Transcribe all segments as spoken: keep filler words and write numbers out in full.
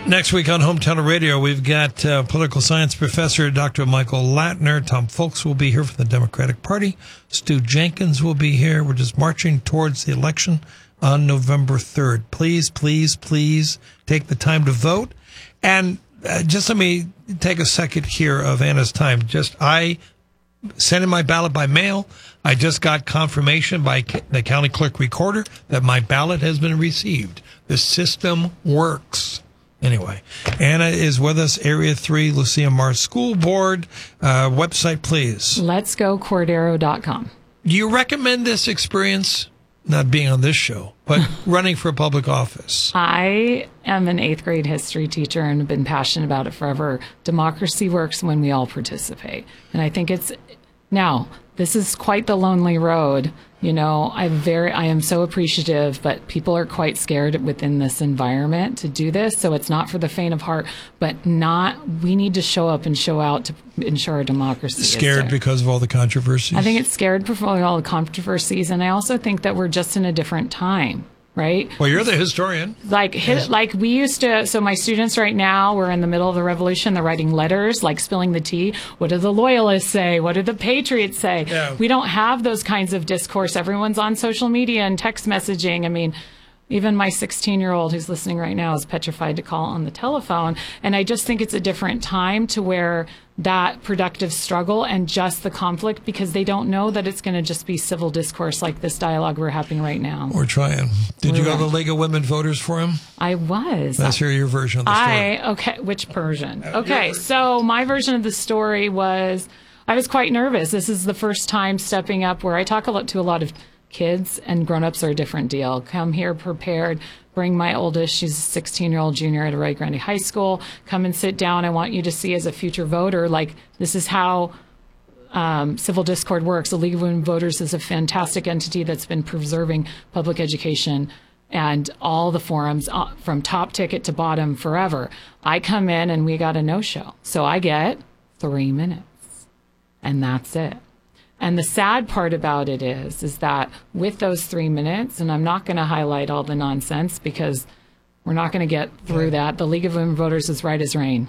Next week on Hometown Radio, we've got uh, political science professor Doctor Michael Latner. Tom Folks will be here from the Democratic Party. Stu Jenkins will be here. We're just marching towards the election on November third. Please, please, please take the time to vote. And uh, just let me take a second here of Anna's time. Just I sent in my ballot by mail. I just got confirmation by the county clerk recorder that my ballot has been received. The system works. Anyway, Anna is with us, Area three, Lucia Mars School Board. Uh, website, please. Let's go Cordero dot com. Do you recommend this experience, not being on this show, but running for public office? I am an eighth grade history teacher and have been passionate about it forever. Democracy works when we all participate. And I think it's, now, this is quite the lonely road. You know, I very, I am so appreciative, but people are quite scared within this environment to do this. So it's not for the faint of heart, but not, we need to show up and show out to ensure our democracy. Scared because of all the controversies? I think it's scared for all the controversies. And I also think that we're just in a different time. Right? Well, you're the historian. Like, hit, like we used to, so my students right now, we're in the middle of the revolution. They're writing letters, like spilling the tea. What do the loyalists say? What do the patriots say? Yeah. We don't have those kinds of discourse. Everyone's on social media and text messaging. I mean, even my sixteen-year-old who's listening right now is petrified to call on the telephone. And I just think it's a different time to where that productive struggle and just the conflict, because they don't know that it's going to just be civil discourse like this dialogue we're having right now. We're trying. Did we're you go right. to the League of Women Voters Forum? I was. Let's hear your version of the story. I, okay, which version? Uh, okay, so my version of the story was, I was quite nervous. This is the first time stepping up where I talk a lot to a lot of kids, and grown-ups are a different deal. Come here prepared. Bring my oldest, she's a sixteen-year-old junior at Arroyo Grande High School. Come and sit down. I want you to see as a future voter, like, this is how um, civil discord works. The League of Women Voters is a fantastic entity that's been preserving public education and all the forums uh, from top ticket to bottom forever. I come in and we got a no-show. So I get three minutes, and that's it. And the sad part about it is, is that with those three minutes, and I'm not going to highlight all the nonsense because we're not going to get through that. The League of Women Voters is right as rain.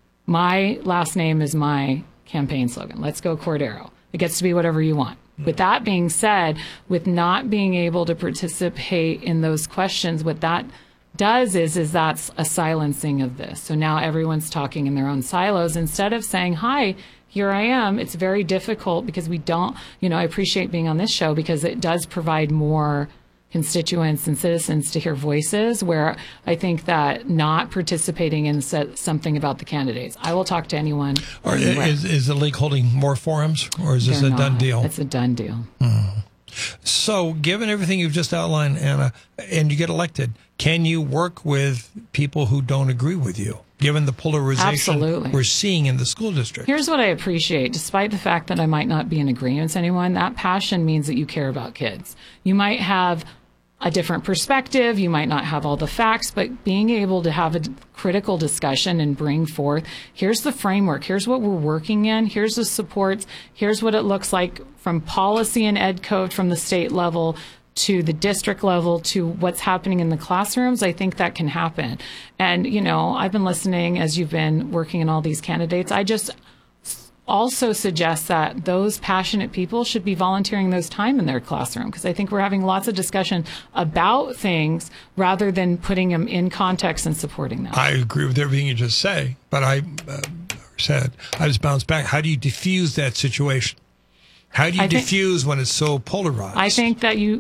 My last name is my campaign slogan. Let's go Cordero. It gets to be whatever you want. With that being said, with not being able to participate in those questions, what that does is, is that's a silencing of this. So now everyone's talking in their own silos instead of saying, hi, here I am. It's very difficult because we don't, you know, I appreciate being on this show because it does provide more constituents and citizens to hear voices, where I think that not participating in something about the candidates. I will talk to anyone. Or is, is the league holding more forums, or is this They're a done not. deal? It's a done deal. Hmm. So given everything you've just outlined, Anna, and you get elected, can you work with people who don't agree with you, given the polarization Absolutely. we're seeing in the school district? Here's what I appreciate. Despite the fact that I might not be in agreement with anyone, that passion means that you care about kids. You might have a different perspective. You might not have all the facts, but being able to have a critical discussion and bring forth, here's the framework, here's what we're working in, here's the supports, here's what it looks like from policy and ed code from the state level to the district level to what's happening in the classrooms. I think that can happen. And, you know, I've been listening as you've been working in all these candidates. I just also suggest that those passionate people should be volunteering those time in their classroom, because I think we're having lots of discussion about things rather than putting them in context and supporting them. I agree with everything you just say, but I uh, said, I just bounce back. How do you diffuse that situation? How do you I think, diffuse when it's so polarized? I think that you